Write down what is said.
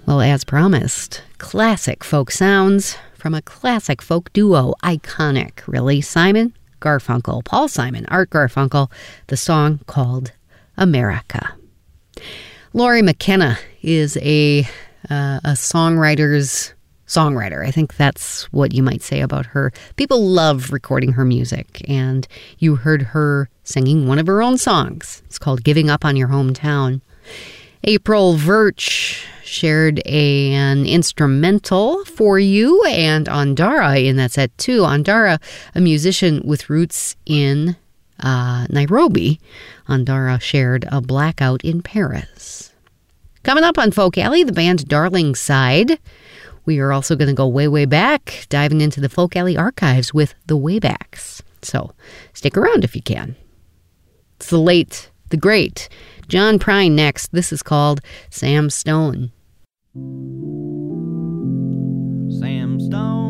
Well, as promised, classic folk sounds from a classic folk duo. Iconic, really. Simon Garfunkel, Paul Simon, Art Garfunkel, the song called America. Lori McKenna is a songwriter. I think that's what you might say about her. People love recording her music, and you heard her singing one of her own songs. It's called Giving Up on Your Hometown. April Virch shared an instrumental for you, and Andara in that set too. Andara, a musician with roots in Nairobi. Andara shared a Blackout in Paris. Coming up on Folk Alley, the band Darling Side. We are also going to go way, way back, diving into the Folk Alley archives with the Waybacks. So stick around if you can. It's the late, the great John Prine next. This is called Sam Stone. Sam Stone.